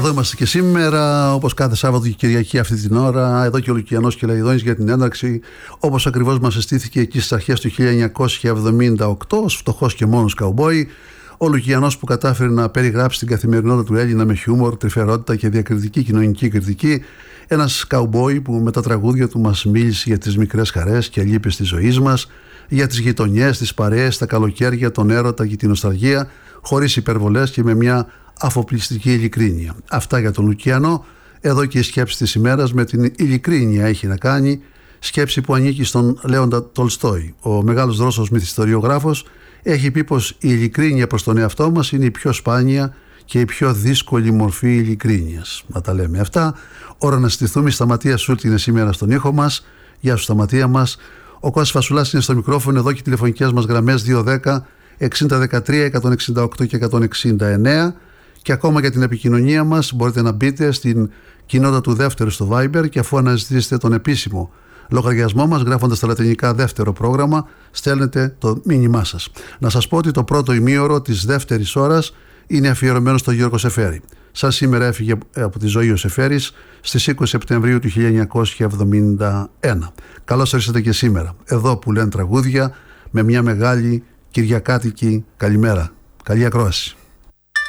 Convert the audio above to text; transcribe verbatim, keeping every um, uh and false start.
Εδώ είμαστε και σήμερα, όπως κάθε Σάββατο και Κυριακή αυτή την ώρα. Εδώ και ο Λουκιανός και Λαϊδόνης για την ένταξη, όπως ακριβώς μας συστήθηκε εκεί στις αρχές του χίλια εννιακόσια εβδομήντα οκτώ, ως φτωχός και μόνος καουμπόι. Ο Λουκιανός που κατάφερε να περιγράψει την καθημερινότητα του Έλληνα με χιούμορ, τρυφερότητα και διακριτική κοινωνική κριτική. Ένας καουμπόι που με τα τραγούδια του μας μίλησε για τις μικρές χαρές και λύπες της ζωής μας, για τις γειτονιές, τις παρέες, τα καλοκαίρια, τον έρωτα και την νοσταλγία, χωρίς υπερβολές και με μια αφοπλιστική ειλικρίνεια. Αυτά για τον Λουκιανό. Εδώ και η σκέψη της ημέρας με την ειλικρίνεια έχει να κάνει, σκέψη που ανήκει στον Λέοντα Τολστόι. Ο μεγάλος Ρώσος μυθιστοριογράφος έχει πει πως η ειλικρίνεια προς τον εαυτό μας είναι η πιο σπάνια και η πιο δύσκολη μορφή ειλικρίνειας. Να τα λέμε αυτά. Ώρα να στηθούμε. Η Σταματία Σούλτ είναι σήμερα στον ήχο μας. Γεια σου Σταματία μας. Ο Κώστας Φασουλάς είναι στο μικρόφωνο. Εδώ και οι τηλεφωνικές μας γραμμές δύο δέκα εξήντα δεκατρία εκατόν εξήντα οκτώ και εκατόν εξήντα εννέα. Και ακόμα για την επικοινωνία μας μπορείτε να μπείτε στην κοινότητα του Δεύτερου στο Viber και αφού αναζητήσετε τον επίσημο λογαριασμό μας γράφοντας τα λατινικά δεύτερο πρόγραμμα, στέλνετε το μήνυμά σας. Να σας πω ότι το πρώτο ημίωρο της δεύτερης ώρας είναι αφιερωμένο στον Γιώργο Σεφέρη. Σαν σήμερα έφυγε από τη ζωή ο Σεφέρης στις είκοσι Σεπτεμβρίου του χίλια εννιακόσια εβδομήντα ένα. Καλώς ήρθατε και σήμερα, εδώ που λένε τραγούδια, με μια μεγάλη κυριακάτικη καλημέρα. Καλή ακρόαση.